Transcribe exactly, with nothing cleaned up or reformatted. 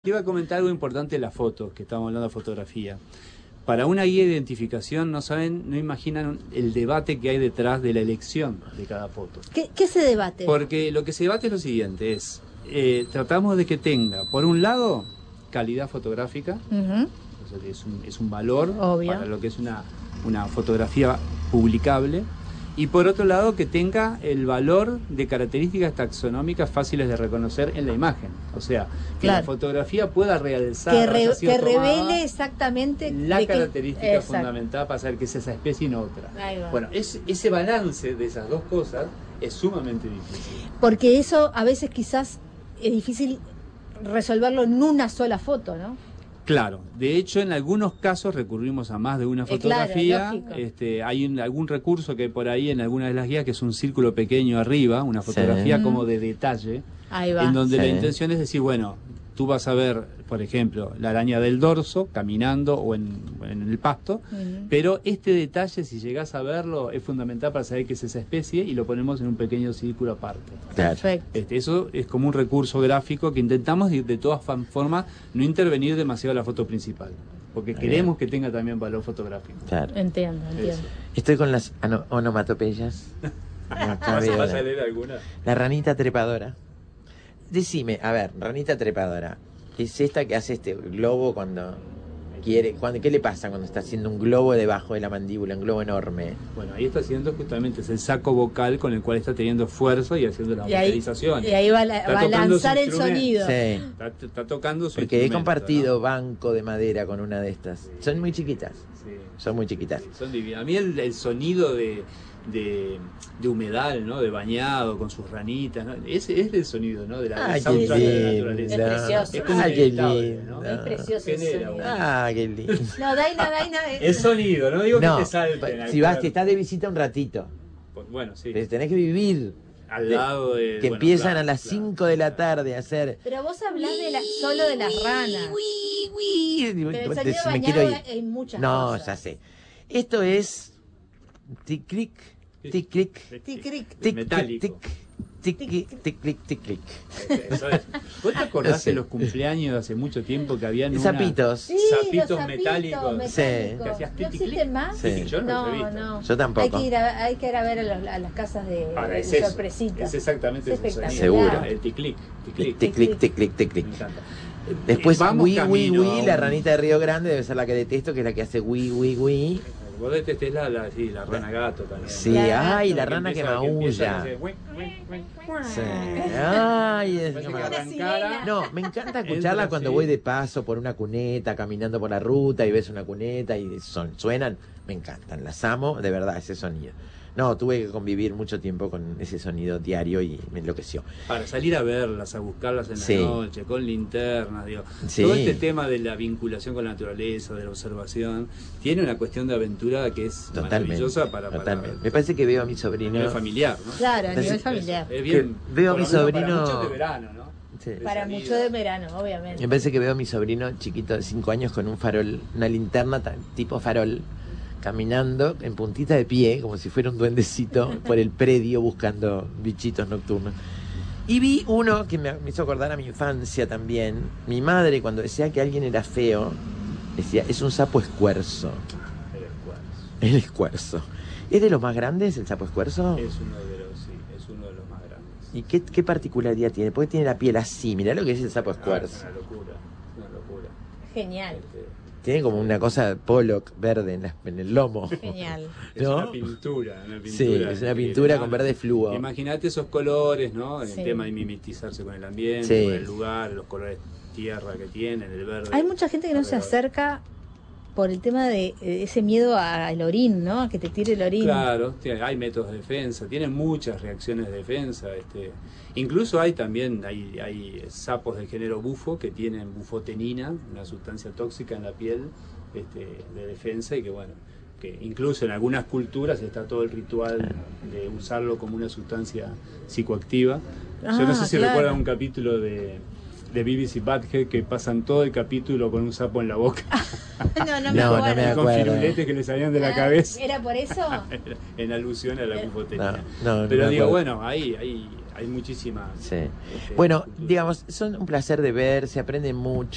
Te iba a comentar algo importante de las fotos, que estábamos hablando de fotografía. Para una guía de identificación, no saben, no imaginan el debate que hay detrás de la elección de cada foto. ¿Qué, qué se debate? Porque lo que se debate es lo siguiente, es, eh, tratamos de que tenga, por un lado, calidad fotográfica, Uh-huh. o sea, es, un, es un valor Obvio. para lo que es una, una fotografía publicable, y por otro lado que tenga el valor de características taxonómicas fáciles de reconocer en la imagen. O sea, que Claro. la fotografía pueda realzar, Que, re- haya sido que tomada, revele exactamente la de qué- característica Exacto. fundamental para saber que es esa especie y no otra. Ahí va. Bueno, es, ese balance de esas dos cosas es sumamente difícil. Porque eso a veces quizás es difícil resolverlo en una sola foto, ¿no? Claro, de hecho en algunos casos recurrimos a más de una Eh, claro, fotografía. lógico. este, hay un- algún recurso que hay por ahí en alguna de las guías que es un círculo pequeño arriba, una fotografía Sí. como de detalle, Ahí va. en donde Sí. la intención es decir, bueno, tú vas a ver, por ejemplo, la araña del dorso caminando o en, en el pasto, Ujú. pero este detalle, si llegás a verlo, es fundamental para saber que es esa especie y lo ponemos en un pequeño círculo aparte. Claro. Perfecto. Este, eso es como un recurso gráfico que intentamos de, de todas fan- formas no intervenir demasiado en la foto principal, porque Muy queremos que tenga también valor fotográfico. Claro. Entiendo, entiendo. Eso. Estoy con las ano- onomatopeyas. Acá ¿Vas, veo vas la- a leer alguna? La ranita trepadora. Decime, a ver, ranita trepadora. ¿Es esta que hace este globo cuando quiere? Cuando, ¿Qué le pasa cuando está haciendo un globo debajo de la mandíbula, un globo enorme? Bueno, ahí está haciendo justamente es el saco vocal con el cual está teniendo fuerza y haciendo la Y ahí, vocalización. y ahí va, la- Está va a tocando lanzar su el instrumento. sonido. Sí. Está, está tocando su Porque he instrumento, compartido ¿no? banco de madera con una de estas. Son muy chiquitas. Sí. Son muy chiquitas. Sí, son divinas. A mí el, el sonido de, de, de humedal, ¿no? De bañado con sus ranitas, ¿no? Ese es el sonido, ¿no? De la, Ay, del qué soundtrack de la lindo. naturaleza. Es precioso. Es como Ay, qué inevitable, lindo. ¿no? Es precioso el Genera sonido. un- Ah, qué lindo. No, Daina, Daina. eh. Es sonido, no digo No, que te salten. si vas, que estás de visita un ratito. Pues, bueno, sí. Pero tenés que vivir. Al lado de... Que bueno, empiezan claro, a las claro. cinco de la tarde a hacer. Pero vos hablás de la, solo de las ranas. Pero el sonido Me bañado quiero ir. hay muchas No, cosas. ya sé. Esto es tic-clic, tic-clic, Tic-cric. tic Metálico. tic tic tic tic clic. Eso es. ¿Vos te acordás Sí. de los cumpleaños de hace mucho tiempo que habían una- Zapitos. Sí, Zapitos los zapitos metálicos. metálicos. Sí. Que hacías ¿No tic, clic? existen más? Sí. Yo no No, los he visto. no. Yo tampoco. Hay que ir a, hay que ir a ver a, los- a las casas de, Ahora, de es eso. sorpresitas. Es exactamente Es ese sonido. espectacular. Seguro. El tic-clic. Tic-clic. Tic clic, tic clic, tic Me clic. encanta. Después, Vamos Wii, Wii, camino Wii, a la un- ranita de Río Grande debe ser la que detesto, que es la que hace Wii, Wii, Wii. Vos detestés la, la, sí, la rana gato también. Sí, La- ay, la Que rana que empieza- que empieza a maulla. hacer wi, wi, wi. Sí. Ay, es- Parece no que me- arrancara. No, me encanta escucharla Entra cuando así. voy de paso por una cuneta, caminando por la ruta y ves una cuneta y son, suenan, me encantan, las amo, de verdad, ese sonido. No, tuve que convivir mucho tiempo con ese sonido diario y me enloqueció. Para salir a verlas, a buscarlas en Sí. la noche, con linternas, digo. Sí. Todo este tema de la vinculación con la naturaleza, de la observación, tiene una cuestión de aventura que es Totalmente. maravillosa para, para Totalmente. Me parece que veo a mi a sobrino. nivel familiar, ¿no? Claro, a Entonces, nivel Es- familiar. Es, bien, Que veo a por mi lo menos sobrino- Para muchos de verano, ¿no? Sí. Para sonido. mucho de verano, obviamente. Me parece que veo a mi sobrino chiquito de cinco años con un farol, una linterna ta- tipo farol, caminando en puntita de pie, como si fuera un duendecito, por el predio buscando bichitos nocturnos. Y vi uno que me, me hizo acordar a mi infancia también. Mi madre, cuando decía que alguien era feo, decía, es un sapo escuerzo. El escuadro. El escuerzo. ¿Es de los más grandes el sapo escuerzo? Es uno de los, sí, es uno de los más grandes. ¿Y qué, qué particularidad tiene? Porque tiene la piel así, mirá lo que es el sapo Ah, es escuerzo. una locura, es una locura. Genial, Este, Tiene como una cosa Pollock verde en, la- en el lomo. genial. Es ¿No? una pintura, una pintura. Sí, es una pintura con verde fluo. Imagínate esos colores, ¿no? El Sí. tema de mimetizarse con el ambiente, Sí. con el lugar, los colores tierra que tienen, el verde. Hay mucha gente que no se alrededor. acerca por el tema de eh, ese miedo a- al orín, ¿no? A que te tire el orín. Claro, tiene- hay métodos de defensa, tienen muchas reacciones de defensa. Este, incluso hay también hay, hay sapos del género bufo que tienen bufotenina, una sustancia tóxica en la piel este, de defensa y que bueno, que incluso en algunas culturas está todo el ritual de usarlo como una sustancia psicoactiva. Yo no Ah, sé si claro. recuerdan un capítulo de de B B C Badhead que pasan todo el capítulo con un sapo en la boca No, no me No, no acuerdo. me y con acuerdo. firuletes que le salían de la Ah, cabeza. ¿Era por eso? En alusión a la Eh, bufotenina. No, no, no Pero me digo, acuerdo. bueno, hay, hay, hay muchísimas. Sí. este, Bueno, culturas. digamos, son un placer de ver, se aprende mucho.